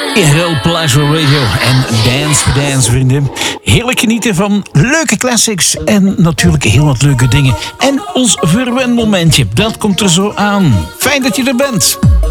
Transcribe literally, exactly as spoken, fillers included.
Real Pleasure Radio en Dance for Dance, vrienden. Heerlijk genieten van leuke classics en natuurlijk heel wat leuke dingen. En ons verwenmomentje, dat komt er zo aan. Fijn dat je er bent.